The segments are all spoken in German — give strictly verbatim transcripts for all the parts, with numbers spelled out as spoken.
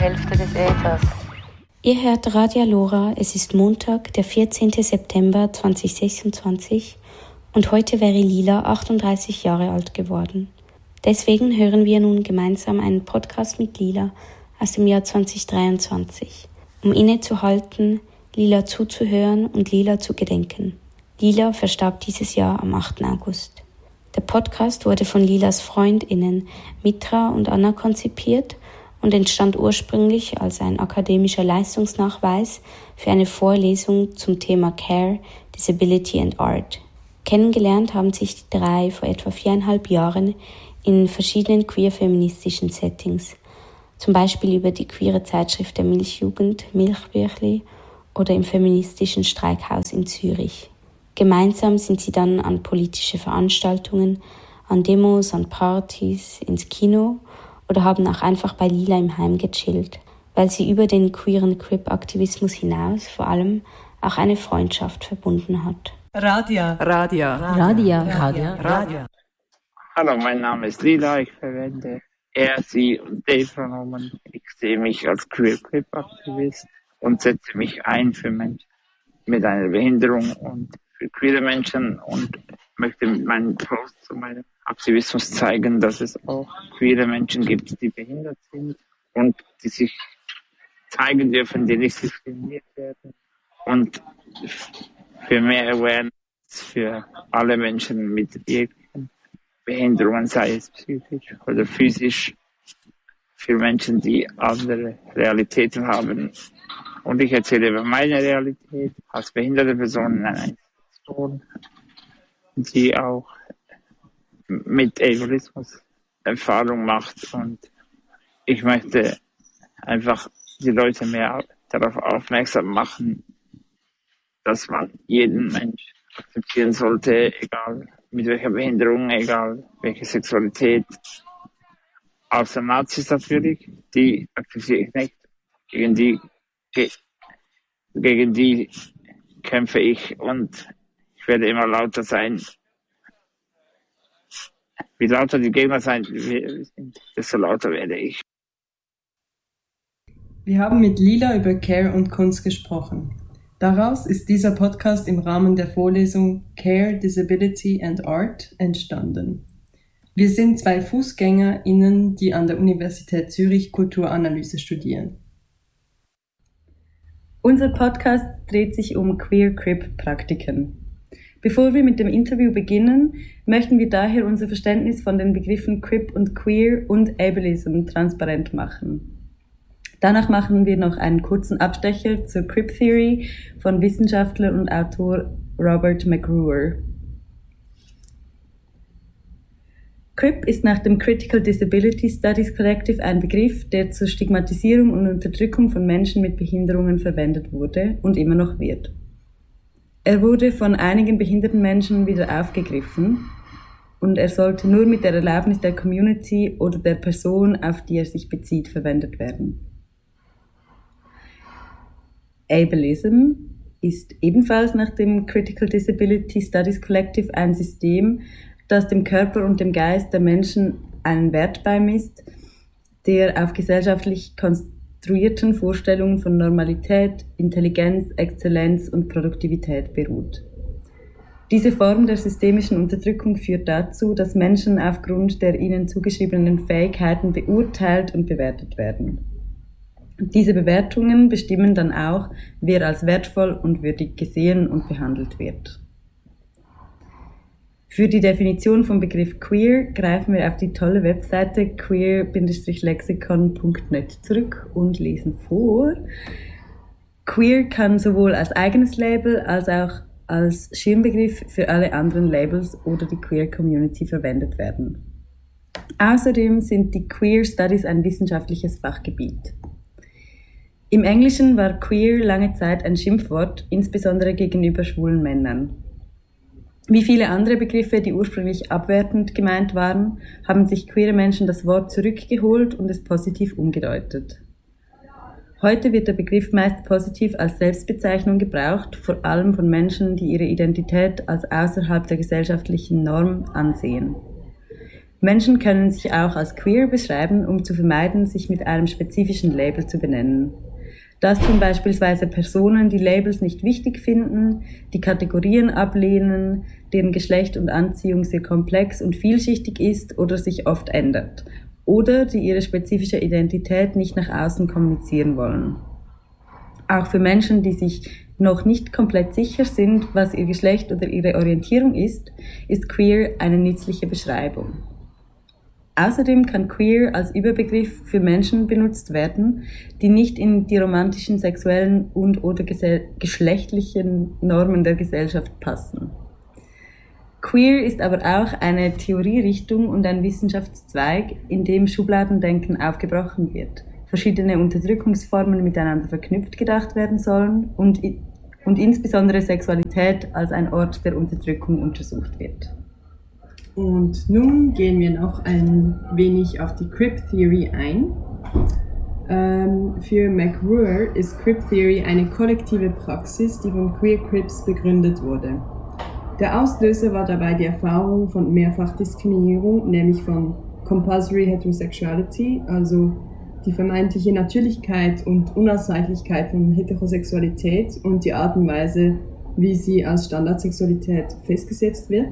Hälfte des Äthers. Ihr hört Radio Lora, es ist Montag, der vierzehnten September zweitausendsechsundzwanzig und heute wäre Lila achtunddreißig Jahre alt geworden. Deswegen hören wir nun gemeinsam einen Podcast mit Lila aus dem Jahr zweitausenddreiundzwanzig, um innezuhalten, Lila zuzuhören und Lila zu gedenken. Lila verstarb dieses Jahr am achten August. Der Podcast wurde von Lilas FreundInnen Mitra und Anna konzipiert und entstand ursprünglich als ein akademischer Leistungsnachweis für eine Vorlesung zum Thema Care, Disability and Art. Kennengelernt haben sich die drei vor etwa viereinhalb Jahren in verschiedenen queer-feministischen Settings, zum Beispiel über die queere Zeitschrift der Milchjugend, Milchbüchli, oder im feministischen Streikhaus in Zürich. Gemeinsam sind sie dann an politische Veranstaltungen, an Demos, an Partys, ins Kino oder haben auch einfach bei Lila im Heim gechillt, weil sie über den queeren Crip-Aktivismus hinaus vor allem auch eine Freundschaft verbunden hat. Radia. Radia. Radia. Radia. Radia. Hallo, mein Name ist Lila, ich verwende er, sie und they Pronomen. Ich sehe mich als Queer Crip-Aktivist und setze mich ein für Menschen mit einer Behinderung und für queere Menschen und möchte mit meinem Post zu meinem Aktivismus zeigen, dass es auch queere Menschen gibt, die behindert sind und die sich zeigen dürfen, die nicht diskriminiert werden und für mehr Awareness für alle Menschen mit jeglichen Behinderungen, sei es psychisch oder physisch, für Menschen, die andere Realitäten haben. Und ich erzähle über meine Realität als behinderte Person in einer Institution, die auch mit Ableismus Erfahrung macht. Und ich möchte einfach die Leute mehr darauf aufmerksam machen, dass man jeden Mensch akzeptieren sollte, egal mit welcher Behinderung, egal welche Sexualität. Außer Nazis natürlich, die akzeptiere ich nicht. Gegen die Gegen die kämpfe ich und ich werde immer lauter sein. Wie lauter die Gegner sein, desto lauter werde ich. Wir haben mit Lila über Care und Kunst gesprochen. Daraus ist dieser Podcast im Rahmen der Vorlesung Care, Disability and Art entstanden. Wir sind zwei FußgängerInnen, die an der Universität Zürich Kulturanalyse studieren. Unser Podcast dreht sich um Queer-Crip-Praktiken. Bevor wir mit dem Interview beginnen, möchten wir daher unser Verständnis von den Begriffen Crip und Queer und Ableism transparent machen. Danach machen wir noch einen kurzen Abstecher zur Crip-Theory von Wissenschaftler und Autor Robert McRuer. Crip ist nach dem Critical Disability Studies Collective ein Begriff, der zur Stigmatisierung und Unterdrückung von Menschen mit Behinderungen verwendet wurde und immer noch wird. Er wurde von einigen behinderten Menschen wieder aufgegriffen und er sollte nur mit der Erlaubnis der Community oder der Person, auf die er sich bezieht, verwendet werden. Ableism ist ebenfalls nach dem Critical Disability Studies Collective ein System, das dem Körper und dem Geist der Menschen einen Wert beimisst, der auf gesellschaftlich konstruierten Vorstellungen von Normalität, Intelligenz, Exzellenz und Produktivität beruht. Diese Form der systemischen Unterdrückung führt dazu, dass Menschen aufgrund der ihnen zugeschriebenen Fähigkeiten beurteilt und bewertet werden. Diese Bewertungen bestimmen dann auch, wer als wertvoll und würdig gesehen und behandelt wird. Für die Definition vom Begriff Queer greifen wir auf die tolle Webseite queer lexikon punkt net zurück und lesen vor. Queer kann sowohl als eigenes Label als auch als Schirmbegriff für alle anderen Labels oder die Queer Community verwendet werden. Außerdem sind die Queer Studies ein wissenschaftliches Fachgebiet. Im Englischen war Queer lange Zeit ein Schimpfwort, insbesondere gegenüber schwulen Männern. Wie viele andere Begriffe, die ursprünglich abwertend gemeint waren, haben sich queere Menschen das Wort zurückgeholt und es positiv umgedeutet. Heute wird der Begriff meist positiv als Selbstbezeichnung gebraucht, vor allem von Menschen, die ihre Identität als außerhalb der gesellschaftlichen Norm ansehen. Menschen können sich auch als queer beschreiben, um zu vermeiden, sich mit einem spezifischen Label zu benennen. Das tun beispielsweise Personen, die Labels nicht wichtig finden, die Kategorien ablehnen, deren Geschlecht und Anziehung sehr komplex und vielschichtig ist oder sich oft ändert, oder die ihre spezifische Identität nicht nach außen kommunizieren wollen. Auch für Menschen, die sich noch nicht komplett sicher sind, was ihr Geschlecht oder ihre Orientierung ist, ist queer eine nützliche Beschreibung. Außerdem kann queer als Überbegriff für Menschen benutzt werden, die nicht in die romantischen, sexuellen und/oder geschlechtlichen Normen der Gesellschaft passen. Queer ist aber auch eine Theorierichtung und ein Wissenschaftszweig, in dem Schubladendenken aufgebrochen wird, verschiedene Unterdrückungsformen miteinander verknüpft gedacht werden sollen und, und insbesondere Sexualität als ein Ort der Unterdrückung untersucht wird. Und nun gehen wir noch ein wenig auf die Crip Theory ein. Ähm, für McRuer ist Crip Theory eine kollektive Praxis, die von Queer Crips begründet wurde. Der Auslöser war dabei die Erfahrung von Mehrfachdiskriminierung, nämlich von Compulsory Heterosexuality, also die vermeintliche Natürlichkeit und Unausweichlichkeit von Heterosexualität und die Art und Weise, wie sie als Standardsexualität festgesetzt wird,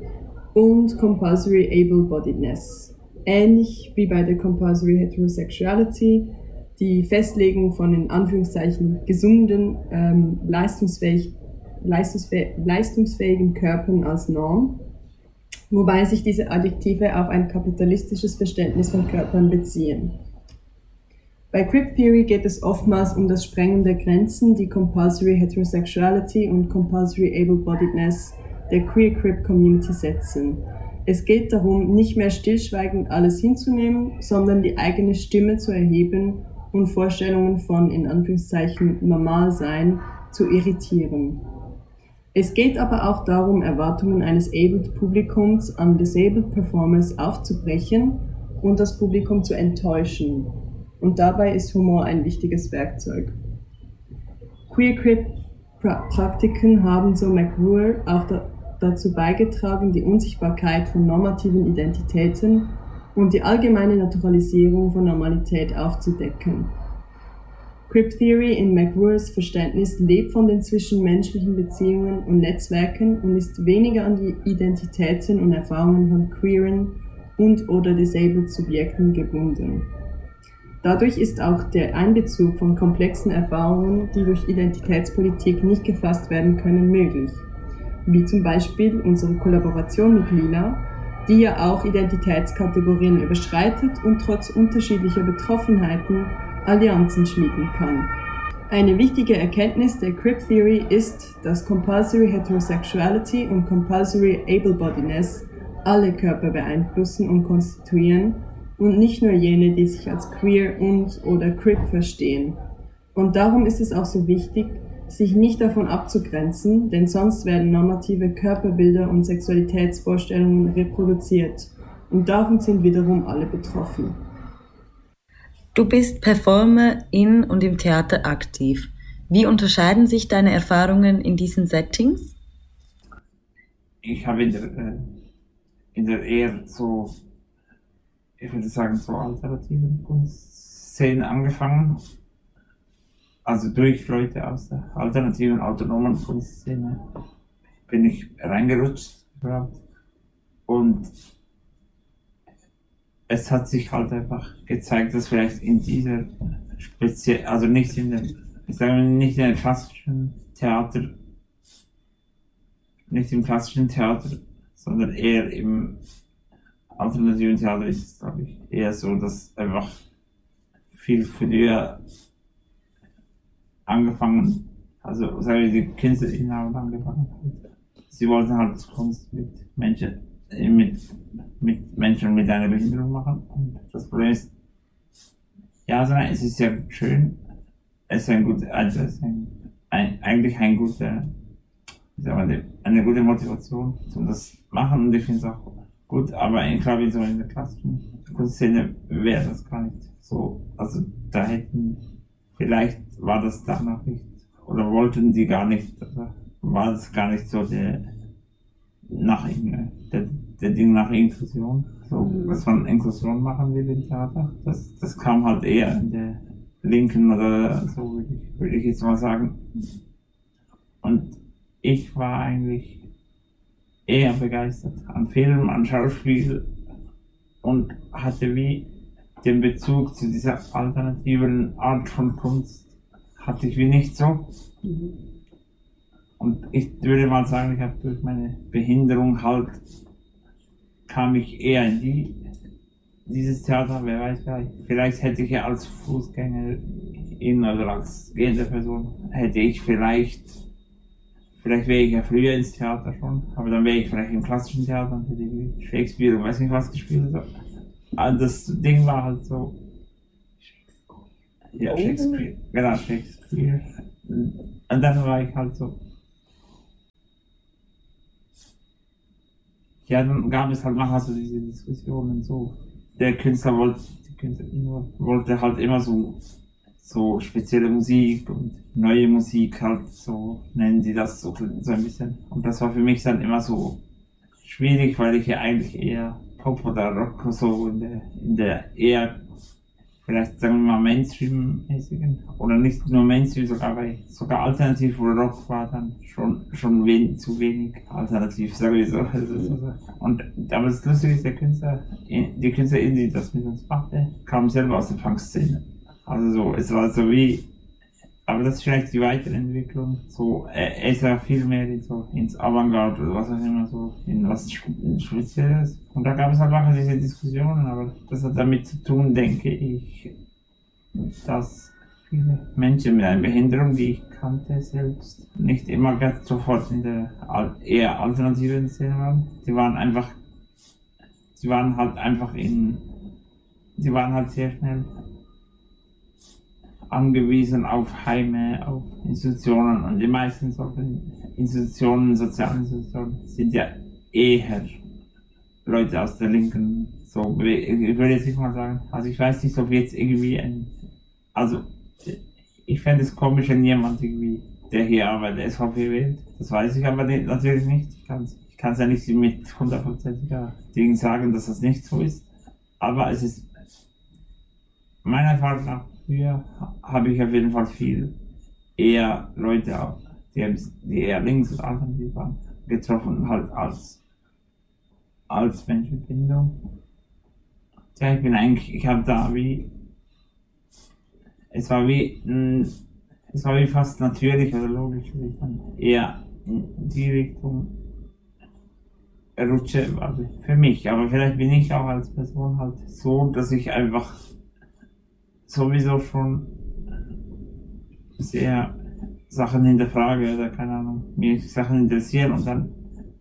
und Compulsory Able-Bodiedness. Ähnlich wie bei der Compulsory Heterosexuality, die Festlegung von in Anführungszeichen gesunden, ähm, leistungsfähig, leistungsfäh- leistungsfähigen Körpern als Norm, wobei sich diese Adjektive auf ein kapitalistisches Verständnis von Körpern beziehen. Bei Crip Theory geht es oftmals um das Sprengen der Grenzen, die Compulsory Heterosexuality und Compulsory Able-Bodiedness der Queer Crip Community setzen. Es geht darum, nicht mehr stillschweigend alles hinzunehmen, sondern die eigene Stimme zu erheben und Vorstellungen von, in Anführungszeichen, Normalsein zu irritieren. Es geht aber auch darum, Erwartungen eines abled Publikums an disabled Performers aufzubrechen und das Publikum zu enttäuschen. Und dabei ist Humor ein wichtiges Werkzeug. Queer Crip Praktiken haben, so McRuer, auch da dazu beigetragen, die Unsichtbarkeit von normativen Identitäten und die allgemeine Naturalisierung von Normalität aufzudecken. Crip Theory in McRuers Verständnis lebt von den zwischenmenschlichen Beziehungen und Netzwerken und ist weniger an die Identitäten und Erfahrungen von queeren und/oder disabled Subjekten gebunden. Dadurch ist auch der Einbezug von komplexen Erfahrungen, die durch Identitätspolitik nicht gefasst werden können, möglich. Wie zum Beispiel unsere Kollaboration mit Lila, die ja auch Identitätskategorien überschreitet und trotz unterschiedlicher Betroffenheiten Allianzen schmieden kann. Eine wichtige Erkenntnis der Crip Theory ist, dass Compulsory Heterosexuality und Compulsory Able-Bodiedness alle Körper beeinflussen und konstituieren und nicht nur jene, die sich als queer und oder Crip verstehen. Und darum ist es auch so wichtig, sich nicht davon abzugrenzen, denn sonst werden normative Körperbilder und Sexualitätsvorstellungen reproduziert und davon sind wiederum alle betroffen. Du bist Performer in und im Theater aktiv. Wie unterscheiden sich deine Erfahrungen in diesen Settings? Ich habe in der, in der eher so, ich würde sagen, so alternativen Kunstszenen angefangen. Also durch Leute aus der alternativen, autonomen Kunstszene bin ich reingerutscht überhaupt. Und es hat sich halt einfach gezeigt, dass vielleicht in dieser speziell, also nicht in der, ich sage mal, nicht in der klassischen Theater, nicht im klassischen Theater, sondern eher im alternativen Theater ist es, glaube ich, eher so, dass einfach viel früher angefangen, also sagen wir, die KünstlerInnen haben angefangen. Sie wollten halt Kunst mit Menschen, mit, mit Menschen mit einer Behinderung machen. Und das Problem ist, ja, also nein, es ist ja schön, es ist ein gut, also es ist ein, ein, eigentlich ein guter, wie sagen wir, eine gute Motivation zum das machen und ich finde es auch gut, aber ich glaube, so in der klassischen Kunstszene wäre das gar nicht so, also da hätten vielleicht war das da noch nicht, oder wollten die gar nicht, oder war das gar nicht so der, nach, der, der Ding nach Inklusion. so, dass man Inklusion machen will im Theater. Das, das kam halt eher in der Linken oder so, würde ich, würde ich jetzt mal sagen. Und ich war eigentlich eher begeistert an Film, an Schauspiel und hatte wie den Bezug zu dieser alternativen Art von Kunst hatte ich wie nicht so. Mhm. Und ich würde mal sagen, ich habe durch meine Behinderung halt, kam ich eher in die, dieses Theater, wer weiß, vielleicht, vielleicht hätte ich ja als Fußgängerin oder als gehende Person, hätte ich vielleicht, vielleicht wäre ich ja früher ins Theater schon, aber dann wäre ich vielleicht im klassischen Theater und hätte ich Shakespeare und weiß nicht was gespielt. Also das Ding war halt so, ja, Shakespeare, genau, Shakespeare. Und dann war ich halt so, ja, dann gab es halt nachher so diese Diskussionen so. Der Künstler wollte, die Künstlerin wollte halt immer so, so spezielle Musik und neue Musik halt so, nennen sie das so, so ein bisschen. Und das war für mich dann immer so schwierig, weil ich ja eigentlich eher Pop oder Rock so in der, in der eher, vielleicht sagen wir mal Mainstream-mäßigen, oder nicht nur Mainstream, sogar bei, sogar Alternativ oder Rock war dann schon, schon wen, zu wenig alternativ, sage ich so. Also, und, aber das Lustige ist, der Künstler, die Künstlerin, die das mit uns machte, kam selber aus der Punk-Szene. Also so, es war so wie, aber das ist vielleicht die Weiterentwicklung, so, er ist ja viel mehr in so, ins Avantgarde oder was auch immer, so, in was Spezielles. Und da gab es halt auch diese Diskussionen, aber das hat damit zu tun, denke ich, dass viele Menschen mit einer Behinderung, die ich kannte selbst, nicht immer ganz sofort in der eher alternativen Szene waren. Die waren einfach, sie waren halt einfach in, sie waren halt sehr schnell angewiesen auf Heime, auf Institutionen, und die meisten solchen Institutionen, sozialen Institutionen, sind ja eher Leute aus der Linken, so, ich würde jetzt nicht mal sagen, also ich weiß nicht, ob jetzt irgendwie ein, also ich fände es komisch, wenn jemand irgendwie, der hier aber der S V P wählt, das weiß ich aber nicht, natürlich nicht, ich kann es ich kann's ja nicht mit hundertprozentiger Dingen sagen, dass das nicht so ist, aber es ist, meiner Erfahrung nach, früher habe ich auf jeden Fall viel eher Leute, die, die eher links und alternativ waren, getroffen, halt als, als Mensch mit Behinderung. Ja, ich bin eigentlich, ich habe da wie, es war wie, mh, es war wie fast natürlich oder logisch, dass ich dann eher in die Richtung rutsche, also für mich, aber vielleicht bin ich auch als Person halt so, dass ich einfach sowieso schon sehr Sachen hinterfrage oder keine Ahnung, mich Sachen interessieren, und dann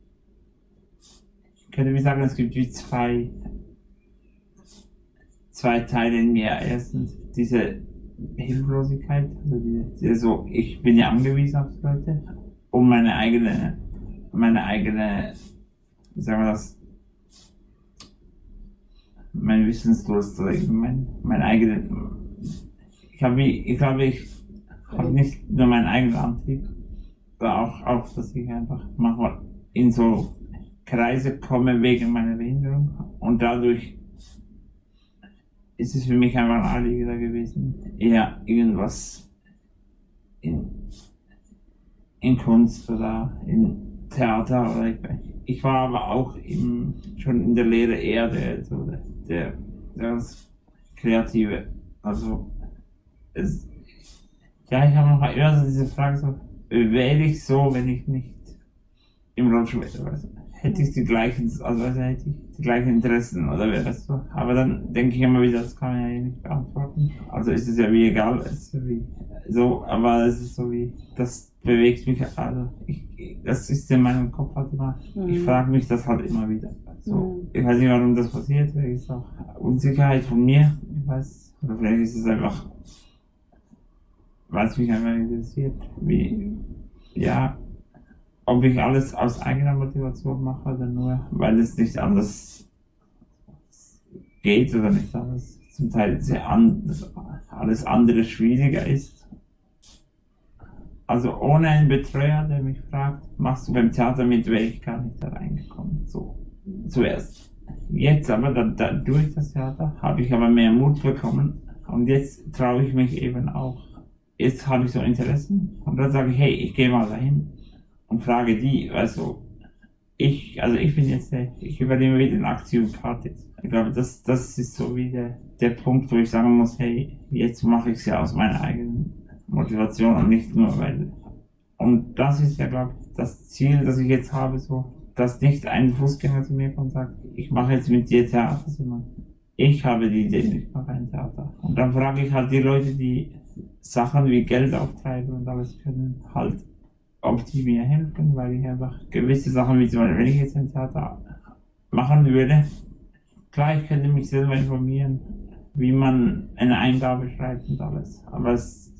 ich könnte ich sagen, es gibt wie zwei zwei Teile in mir. Erstens diese Hilflosigkeit, also diese, diese so, ich bin ja angewiesen auf die Leute, um meine eigene, meine eigene, wie sagen wir das, mein Wissensdurst oder mein, mein eigenen, ich habe ich glaube, ich habe nicht nur meinen eigenen Antrieb, sondern auch, auch, dass ich einfach manchmal in so Kreise komme wegen meiner Behinderung, und dadurch ist es für mich einfach ein Anliegen gewesen, eher irgendwas in, in Kunst oder in Theater oder ich, ich war aber auch im, schon in der Lehre eher der, so der, der, der das Kreative, also es, ja, ich habe noch mal immer so diese Frage, so, wäre ich so, wenn ich nicht im Rollstuhl wäre, also, hätte ich die gleichen, also hätte ich die gleichen Interessen, oder wäre das so? Aber dann denke ich immer wieder, das kann man ja eh nicht beantworten. Also ist es ja wie egal, es ist wie so, aber es ist so wie, das bewegt mich, also ich, das ist in meinem Kopf halt immer, mhm. ich frage mich das halt immer wieder. So, mhm. Ich weiß nicht, warum das passiert, vielleicht ist es auch Unsicherheit von mir, ich weiß, oder vielleicht ist es einfach, weil es mich einfach interessiert, wie, ja, ob ich alles aus eigener Motivation mache oder nur, weil es nicht anders geht oder nicht anders, zum Teil sehr an, alles andere schwieriger ist. Also ohne einen Betreuer, der mich fragt, machst du beim Theater mit, wäre ich gar nicht da reingekommen, so, zuerst. jetzt aber, da, da, durch das Theater, habe ich aber mehr Mut bekommen und jetzt traue ich mich eben auch. Jetzt habe ich so Interessen und dann sage ich, hey, ich gehe mal dahin und frage die, also ich, also ich bin jetzt, der, ich übernehme wieder den Aktionspart jetzt. Ich glaube, das, das ist so wie der, der Punkt, wo ich sagen muss, hey, jetzt mache ich es ja aus meiner eigenen Motivation und nicht nur, weil, und das ist ja, glaube ich, das Ziel, das ich jetzt habe, so, dass nicht ein Fußgänger zu mir kommt und sagt, ich mache jetzt mit dir Theater, sondern ich habe die Idee, ich mache ein Theater. Und dann frage ich halt die Leute, die Sachen wie Geld auftreiben und alles können, halt, ob die mir helfen, weil ich einfach gewisse Sachen, wie zum Beispiel, wenn ich jetzt ein Theater machen würde, klar, ich könnte mich selber informieren, wie man eine Eingabe schreibt und alles, aber es,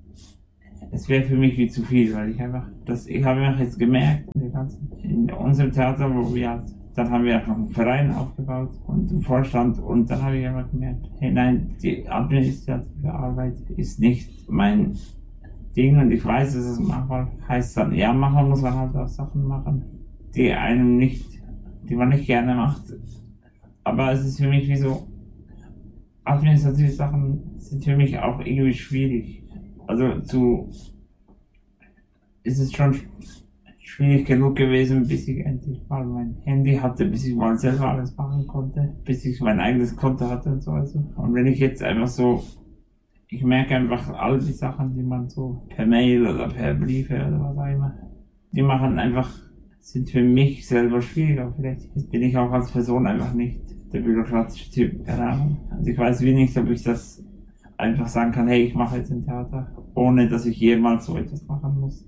es wäre für mich wie zu viel, weil ich einfach, das, ich habe einfach jetzt gemerkt, in, der ganzen, in unserem Theater, wo wir halt, dann haben wir auch noch einen Verein aufgebaut und einen Vorstand und dann habe ich einfach gemerkt, hey nein, die administrative Arbeit ist nicht mein Ding und ich weiß, dass es manchmal heißt dann, ja, manchmal muss man halt auch Sachen machen, die einem nicht, die man nicht gerne macht. Aber es ist für mich wie so, administrative Sachen sind für mich auch irgendwie schwierig. Also zu, ist es schon schwierig genug gewesen, bis ich endlich mal mein Handy hatte, bis ich mal selber alles machen konnte, bis ich mein eigenes Konto hatte und so. Also. Und wenn ich jetzt einfach so, ich merke einfach all die Sachen, die man so per Mail oder per Briefe oder was auch immer, die machen einfach, sind für mich selber schwierig, aber vielleicht bin ich auch als Person einfach nicht der bürokratische Typ, keine Ahnung. Also ich weiß wie nicht, ob ich das einfach sagen kann, hey, ich mache jetzt ein Theater, ohne dass ich jemals so etwas machen muss.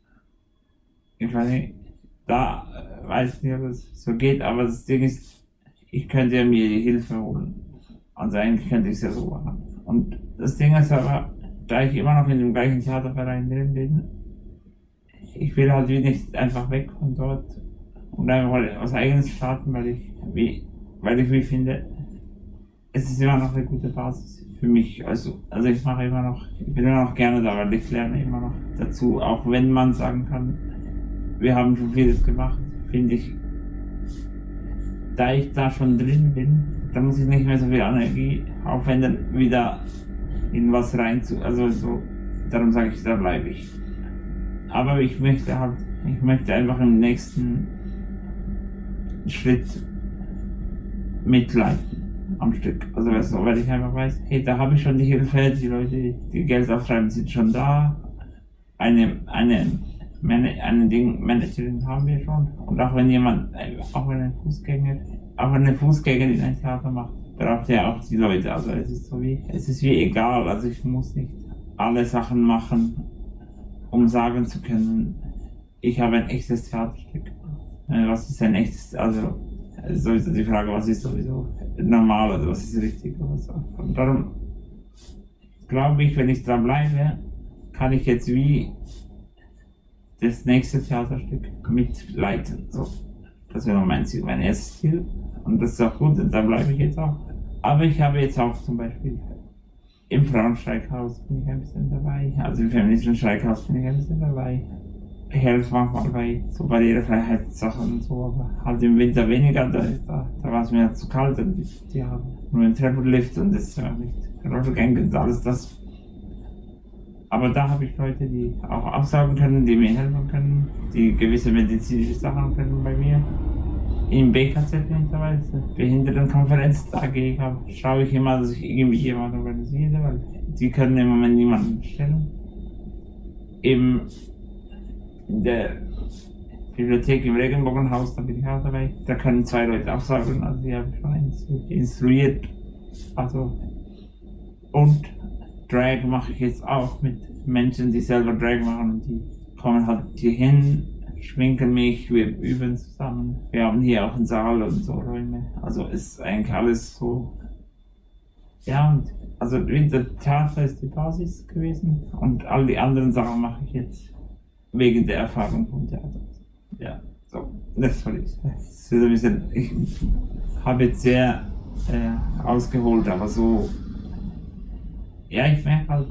Ich weiß nicht, da äh, weiß ich nicht, ob es so geht, aber das Ding ist, ich könnte ja mir die Hilfe holen. Also eigentlich könnte ich es ja so machen. Und das Ding ist aber, da ich immer noch in dem gleichen Theaterverein drin bin, ich will halt wie nicht einfach weg von dort und einfach mal was Eigenes starten, weil ich wie, weil ich wie finde, es ist immer noch eine gute Basis für mich. Also, also ich mache immer noch, ich bin immer noch gerne da, weil ich lerne immer noch dazu, auch wenn man sagen kann, wir haben schon vieles gemacht, finde ich, da ich da schon drin bin, da muss ich nicht mehr so viel Energie aufwenden, wieder in was rein zu, also so, darum sage ich, da bleibe ich. Aber ich möchte halt, ich möchte einfach im nächsten Schritt mitleiten am Stück. Also weißt du, weil ich einfach weiß, hey, da habe ich schon die Hilfe, die Leute, die Geld aufschreiben, sind schon da. Eine, eine, eine, eine Ding, Managerin haben wir schon. Und auch wenn jemand, auch wenn ein Fußgänger, auch wenn ein Fußgänger in ein Theater macht, braucht er auch die Leute. Also es ist so wie, es ist wie egal. Also ich muss nicht alle Sachen machen, um sagen zu können, ich habe ein echtes Theaterstück. Was ist ein echtes, also sowieso die Frage, was ist sowieso normal oder was ist richtig oder so. Und darum glaube ich, wenn ich dran bleibe, kann ich jetzt wie das nächste Theaterstück mitleiten. So. Das wäre mein Ziel, mein erstes Ziel. Und das ist auch gut, und da bleibe ich jetzt auch. Aber ich habe jetzt auch zum Beispiel im Frauenstreikhaus bin ich ein bisschen dabei, also im feministischen Streikhaus bin ich ein bisschen dabei. Ich helfe manchmal bei so Barrierefreiheitssachen und so, aber halt im Winter weniger, da, da, da war es mir zu kalt und die, die haben nur einen Treppenlift und das ist ja nicht Rollgänge und alles das. Aber da habe ich Leute, die auch absagen können, die mir helfen können, die gewisse medizinische Sachen können bei mir. Im B K Z bin ich dabei, Behindertenkonferenz, da gehe ich, hab, schaue ich immer, dass ich irgendwie jemanden organisiere, weil die können im Moment niemanden stellen. Im, in der Bibliothek im Regenbogenhaus, da bin ich auch dabei, da können zwei Leute absagen, also die habe ich schon instru instruiert. Also, und Drag mache ich jetzt auch mit Menschen, die selber Drag machen und die kommen halt hier hin, schminken mich, wir üben zusammen. Wir haben hier auch einen Saal und so Räume. Also ist eigentlich alles so. Ja, und also der Theater ist die Basis gewesen und all die anderen Sachen mache ich jetzt wegen der Erfahrung vom Theater. Ja, so, das soll ich. Das ist ein bisschen, ich habe jetzt sehr äh, ausgeholt, aber so. Ja, ich merke halt,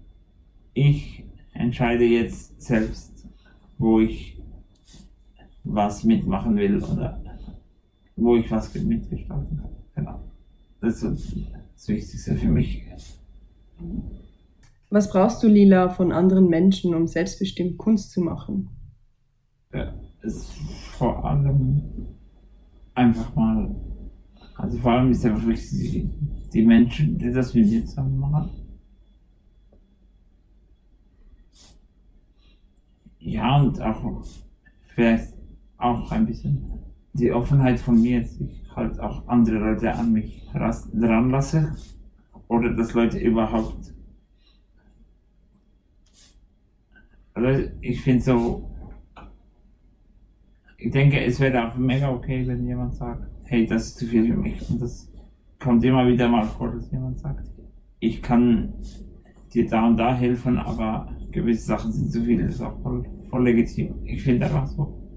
ich entscheide jetzt selbst, wo ich was mitmachen will oder wo ich was mitgestalten kann. Genau. Das ist das Wichtigste für mich. Was brauchst du, Lila, von anderen Menschen, um selbstbestimmt Kunst zu machen? Ja, es ist vor allem einfach mal, also vor allem ist einfach wirklich die, die Menschen, die das mit mir zusammen machen. Ja, und auch vielleicht auch ein bisschen die Offenheit von mir, dass ich halt auch andere Leute an mich ras- dran lasse oder dass Leute überhaupt. Also ich finde so, ich denke, es wäre auch mega okay, wenn jemand sagt, hey, das ist zu viel für mich. Und das kommt immer wieder mal vor, dass jemand sagt, ich kann dir da und da helfen, aber gewisse Sachen sind zu viel. Das ist auch voll, voll legitim. Ich finde einfach so.